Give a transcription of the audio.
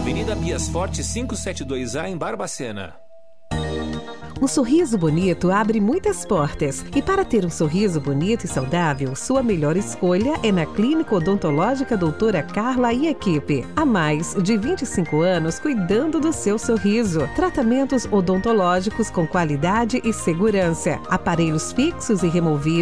Avenida Bias Forte 572A, em Barbacena. Um sorriso bonito abre muitas portas. E para ter um sorriso bonito e saudável, sua melhor escolha é na Clínica Odontológica Doutora Carla e Equipe. Há mais de 25 anos cuidando do seu sorriso. Tratamentos odontológicos com qualidade e segurança. Aparelhos fixos e removíveis